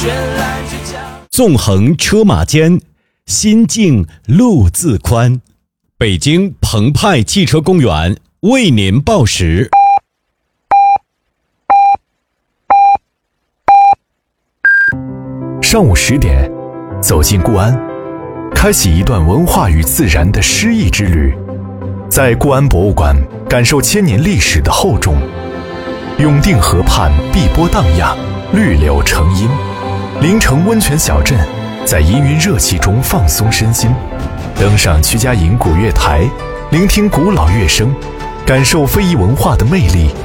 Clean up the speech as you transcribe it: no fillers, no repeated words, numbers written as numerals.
纵横车马间，心境路自宽。北京澎湃汽车公园为您报时。 上午10点，走进固安，开启一段文化与自然的诗意之旅。在固安博物馆，感受千年历史的厚重。永定河畔碧波荡漾，绿柳成荫。临城温泉小镇，在氤氲热气中放松身心。登上曲家营古乐台，聆听古老乐声，感受非遗文化的魅力。